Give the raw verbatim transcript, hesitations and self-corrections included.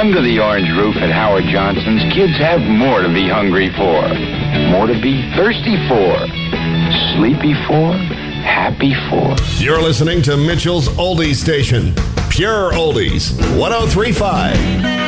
Under the orange roof at Howard Johnson's, kids have more to be hungry for, more to be thirsty for, sleepy for, happy for. You're listening to Mitchell's Oldies Station. Pure Oldies, one oh three point five.